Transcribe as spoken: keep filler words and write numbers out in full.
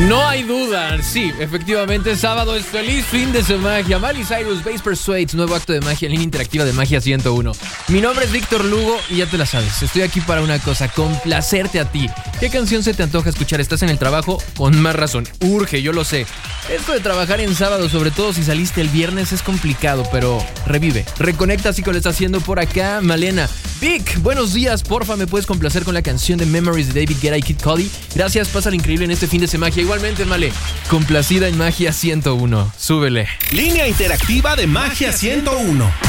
No hay duda, sí, efectivamente, sábado es feliz fin de semana. Miley Cyrus, Bass Persuades, nuevo acto de magia, línea interactiva de Magia ciento uno. Mi nombre es Víctor Lugo y ya te la sabes, estoy aquí para una cosa, complacerte a ti. ¿Qué canción se te antoja escuchar? ¿Estás en el trabajo? Con más razón, urge, yo lo sé. Esto de trabajar en sábado, sobre todo si saliste el viernes, es complicado, pero revive. Reconecta así como lo está haciendo por acá Malena. Vic, buenos días, porfa, ¿me puedes complacer con la canción de Memories de David Guetta y Kid Cudi? Gracias, pásala increíble en este fin de semana. Igualmente, Male, complacida en Magia ciento uno. Súbele. Línea interactiva de Magia ciento uno.